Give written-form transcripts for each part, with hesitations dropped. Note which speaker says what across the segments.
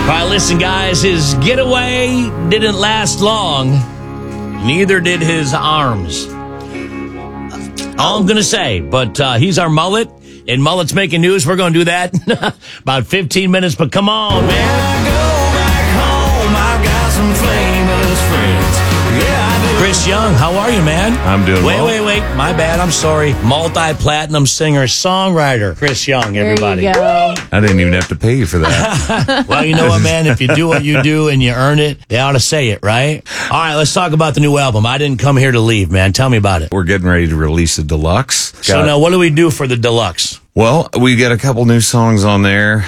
Speaker 1: All right, listen, guys, his getaway didn't last long. Neither did his arms. All I'm going to say, but he's our mullet, and Mullet's making news. We're going to do that in about 15 minutes, but come on, man.
Speaker 2: I go back home, I've got some famous friends. Yeah, I do.
Speaker 1: Chris Young, how are you, man?
Speaker 3: I'm doing well.
Speaker 1: Wait. My bad. I'm sorry. Multi-platinum singer, songwriter, Chris Young, everybody.
Speaker 4: There you go.
Speaker 3: I didn't even have to pay you for that.
Speaker 1: Well, you know what, man? If you do what you do and you earn it, they ought to say it, right? All right, let's talk about the new album. I didn't come here to leave, man. Tell me about it.
Speaker 3: We're getting ready to release a deluxe.
Speaker 1: So now, what do we do for the deluxe?
Speaker 3: Well, we got a couple new songs on there.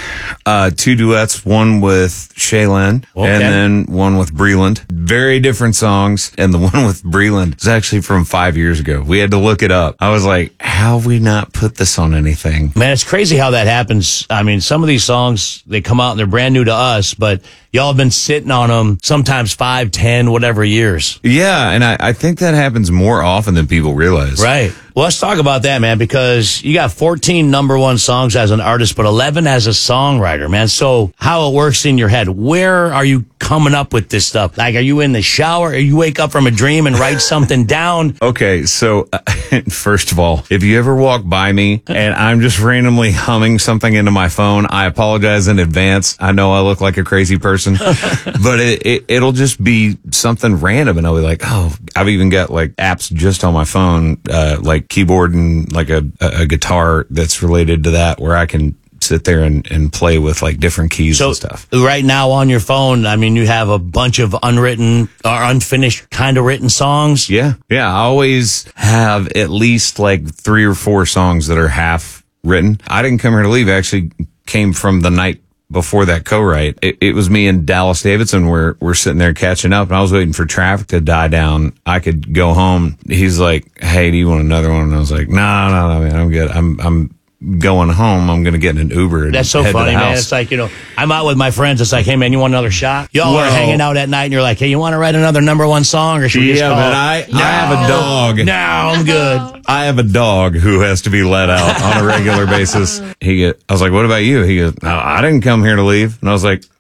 Speaker 3: 2 duets, one with Shaylin
Speaker 1: Okay.
Speaker 3: and then one with Breland. Very different songs. And the one with Breland is actually from 5 years ago. We had to look it up. I was like, how have we not put this on anything?
Speaker 1: Man, it's crazy how that happens. I mean, some of these songs, they come out and they're brand new to us, but y'all have been sitting on them sometimes 5, 10, whatever years.
Speaker 3: Yeah, and I think that happens more often than people realize.
Speaker 1: Right. Well, let's talk about that, man, because you got 14 number one songs as an artist, but 11 as a songwriter, man. So how it works in your head, where are you coming up with this stuff? Like, are you in the shower? Or you wake up from a dream and write something down?
Speaker 3: Okay, so first of all, if you ever walk by me and I'm just randomly humming something into my phone, I apologize in advance. I know I look like a crazy person, but it'll just be something random, and I'll be like, oh, I've even got like apps just on my phone, like keyboard and like a guitar that's related to that, where I can sit there and play with like different keys and stuff.
Speaker 1: Right now on your phone, I mean, you have a bunch of unwritten or unfinished kind of written songs.
Speaker 3: Yeah. I always have at least like 3 or 4 songs that are half written. I didn't come here to leave. Actually came from the night before that co-write. It was me and Dallas Davidson. We're sitting there catching up, and I was waiting for traffic to die down. I could go home. He's like, hey, do you want another one? And I was like, no, man, I'm good. I'm going home. I'm going to get in an Uber. And
Speaker 1: That's so
Speaker 3: head
Speaker 1: funny,
Speaker 3: to the
Speaker 1: man.
Speaker 3: house.
Speaker 1: It's like, you know, I'm out with my friends. It's like, hey, man, you want another shot? Y'all are hanging out at night, and you're like, hey, you want to write another number one song? Or should we just call
Speaker 3: but
Speaker 1: it?
Speaker 3: I have a dog.
Speaker 1: No, I'm good.
Speaker 3: I have a dog who has to be let out on a regular basis. I was like, what about you? He goes, no, I didn't come here to leave. And I was like,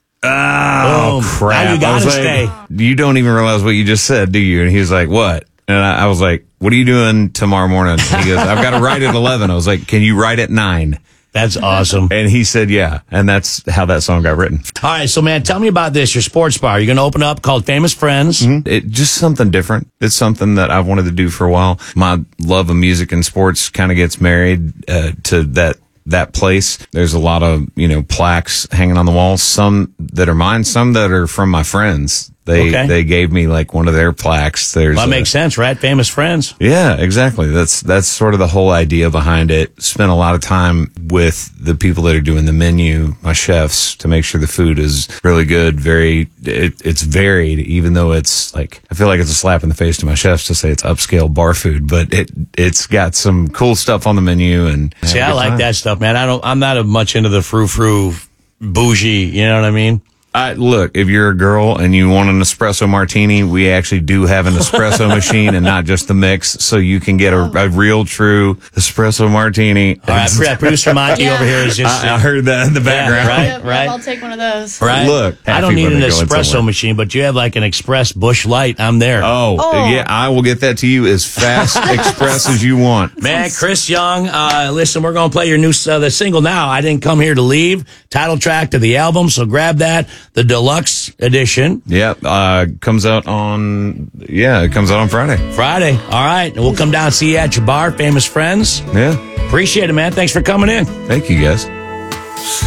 Speaker 3: oh,
Speaker 1: Boom.
Speaker 3: crap.
Speaker 1: Now you gotta
Speaker 3: I was like,
Speaker 1: stay.
Speaker 3: You don't even realize what you just said, do you? And he was like, what? And I was like, what are you doing tomorrow morning? He goes, I've got to write at 11. I was like, can you write at 9?
Speaker 1: That's awesome.
Speaker 3: And he said, yeah. And that's how that song got written.
Speaker 1: All right, so, man, tell me about this, your sports bar. You're going to open up called Famous Friends.
Speaker 3: It just something different. It's something that I've wanted to do for a while. My love of music and sports kind of gets married to that place. There's a lot of, plaques hanging on the wall. Some that are mine, some that are from my friends. They gave me like one of their plaques.
Speaker 1: Well, that makes sense, right? Famous Friends.
Speaker 3: Yeah, exactly. That's sort of the whole idea behind it. Spent a lot of time with the people that are doing the menu, my chefs, to make sure the food is really good. It's varied, even though it's like, I feel like it's a slap in the face to my chefs to say it's upscale bar food, but it's got some cool stuff on the menu. And
Speaker 1: see, I like that stuff, man. I'm not much into the frou-frou bougie, you know what I mean?
Speaker 3: Look, if you're a girl and you want an espresso martini, we actually do have an espresso machine and not just the mix, so you can get a real, true espresso martini.
Speaker 1: All right, producer Monty over here is just...
Speaker 3: I heard that in the background.
Speaker 1: right.
Speaker 4: I'll take one of those.
Speaker 1: Right.
Speaker 3: Look,
Speaker 1: I don't
Speaker 3: happy
Speaker 1: need an
Speaker 3: when they go in
Speaker 1: espresso
Speaker 3: somewhere.
Speaker 1: machine, but you have like an Express Bush Light. I'm there.
Speaker 3: Oh, yeah, I will get that to you as fast, express as you want.
Speaker 1: Man, Chris Young, listen, we're going to play your new the single now. I Didn't Come Here to Leave, title track to the album, so grab that, the deluxe edition.
Speaker 3: Yeah, comes out on Friday.
Speaker 1: Friday. All right, and we'll come down and see you at your bar, Famous Friends.
Speaker 3: Yeah.
Speaker 1: Appreciate it, man. Thanks for coming in.
Speaker 3: Thank you, guys.